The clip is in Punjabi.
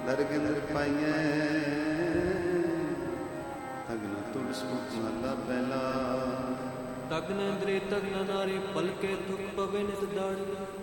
ਦਰਗਿੰਦਰ ਪਾਈਐ ਤਗਨ ਤੁਲਸ ਮਹਲਾ ਪਹਿਲਾ। ਤਗਨ ਇੰਦਰੀ ਤਗਨ ਨਾਰੀ ਪਲਕੇ ਥੁਕ ਪਵੇ ਨਿਤ ਦਾੜੀ।